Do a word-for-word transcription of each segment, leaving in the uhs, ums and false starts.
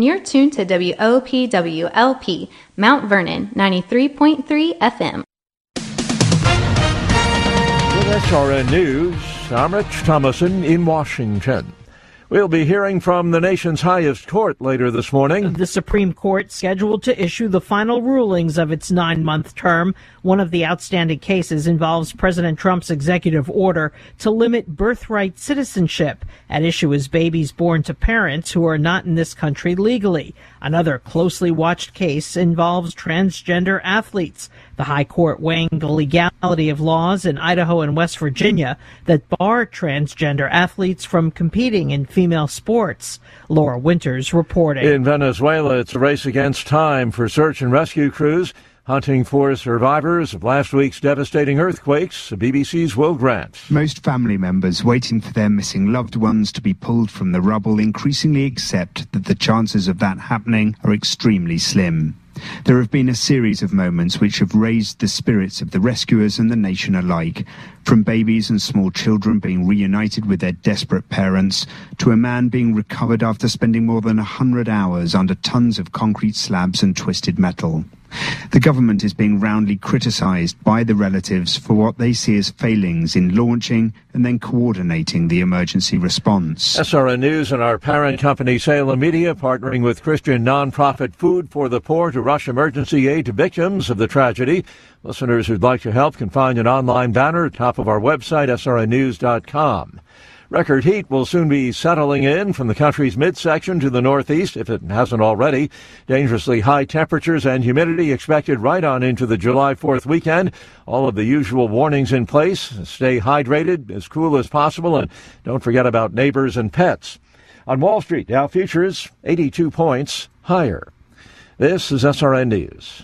You're tuned to W O P W L P, Mount Vernon, ninety-three point three F M. With S R N News, I'm Rich Thomason in Washington. We'll be hearing from the nation's highest court later this morning. The Supreme Court scheduled to issue the final rulings of its nine-month term. One of the outstanding cases involves President Trump's executive order to limit birthright citizenship. At issue is babies born to parents who are not in this country legally. Another closely watched case involves transgender athletes. The High Court weighing the legality of laws in Idaho and West Virginia that bar transgender athletes from competing in female sports. Laura Winters reporting. In Venezuela, it's a race against time for search and rescue crews hunting for survivors of last week's devastating earthquakes. B B C's Will Grant. Most family members waiting for their missing loved ones to be pulled from the rubble increasingly accept that the chances of that happening are extremely slim. There have been a series of moments which have raised the spirits of the rescuers and the nation alike, from babies and small children being reunited with their desperate parents, to a man being recovered after spending more than one hundred hours under tons of concrete slabs and twisted metal. The government is being roundly criticised by the relatives for what they see as failings in launching and then coordinating the emergency response. S R N News and our parent company Salem Media, partnering with Christian nonprofit Food for the Poor to rush emergency aid to victims of the tragedy. Listeners who'd like to help can find an online banner at the top of our website, S R N news dot com. Record heat will soon be settling in from the country's midsection to the northeast, if it hasn't already. Dangerously high temperatures and humidity expected right on into the July fourth weekend. All of the usual warnings in place. Stay hydrated, as cool as possible, and don't forget about neighbors and pets. On Wall Street, Dow futures eighty-two points higher. This is S R N News.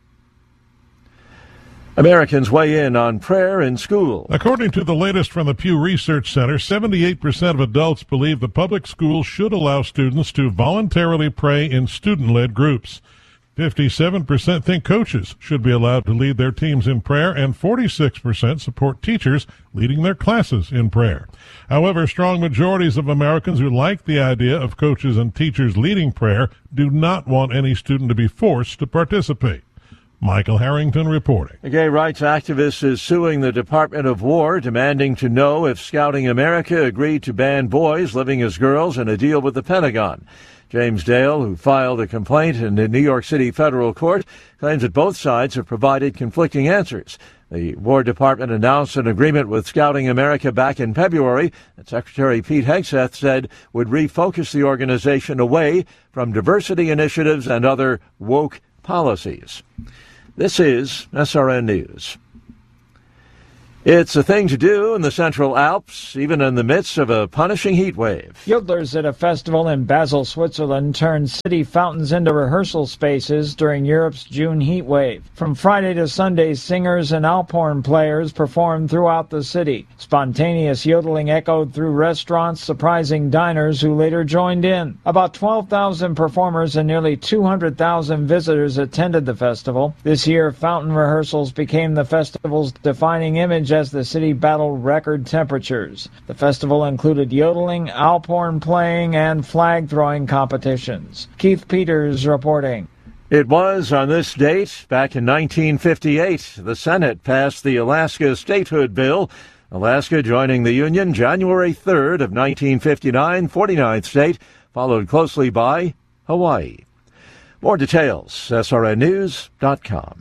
Americans weigh in on prayer in school. According to the latest from the Pew Research Center, seventy-eight percent of adults believe the public schools should allow students to voluntarily pray in student-led groups. fifty-seven percent think coaches should be allowed to lead their teams in prayer, and forty-six percent support teachers leading their classes in prayer. However, strong majorities of Americans who like the idea of coaches and teachers leading prayer do not want any student to be forced to participate. Michael Harrington reporting. A gay rights activist is suing the Department of War, demanding to know if Scouting America agreed to ban boys living as girls in a deal with the Pentagon. James Dale, who filed a complaint in the New York City federal court, claims that both sides have provided conflicting answers. The War Department announced an agreement with Scouting America back in February that Secretary Pete Hegseth said would refocus the organization away from diversity initiatives and other woke policies. This is S R N News. It's a thing to do in the Central Alps, even in the midst of a punishing heat wave. Yodelers at a festival in Basel, Switzerland, turned city fountains into rehearsal spaces during Europe's June heat wave. From Friday to Sunday, singers and Alphorn players performed throughout the city. Spontaneous yodeling echoed through restaurants, surprising diners who later joined in. About twelve thousand performers and nearly two hundred thousand visitors attended the festival. This year, fountain rehearsals became the festival's defining image as the city battled record temperatures. The festival included yodeling, Alphorn playing, and flag-throwing competitions. Keith Peters reporting. It was on this date, back in nineteen fifty-eight, the Senate passed the Alaska Statehood Bill. Alaska joining the Union January third of nineteen fifty-nine, forty-ninth state, followed closely by Hawaii. More details, S R N news dot com.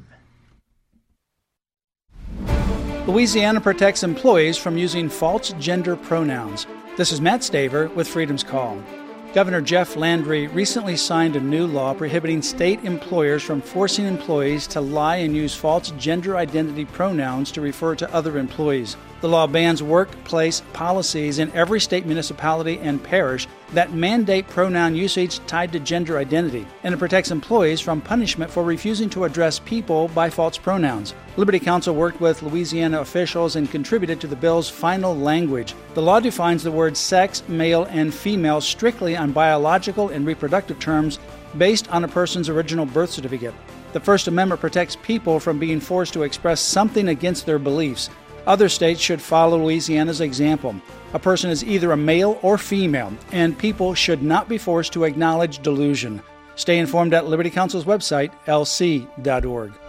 Louisiana protects employees from using false gender pronouns. This is Matt Staver with Freedom's Call. Governor Jeff Landry recently signed a new law prohibiting state employers from forcing employees to lie and use false gender identity pronouns to refer to other employees. The law bans workplace policies in every state municipality and parish that mandate pronoun usage tied to gender identity, and it protects employees from punishment for refusing to address people by false pronouns. Liberty Counsel worked with Louisiana officials and contributed to the bill's final language. The law defines the words sex, male, and female strictly on biological and reproductive terms based on a person's original birth certificate. The First Amendment protects people from being forced to express something against their beliefs. Other states should follow Louisiana's example. A person is either a male or female, and people should not be forced to acknowledge delusion. Stay informed at Liberty Counsel's website, L C dot org.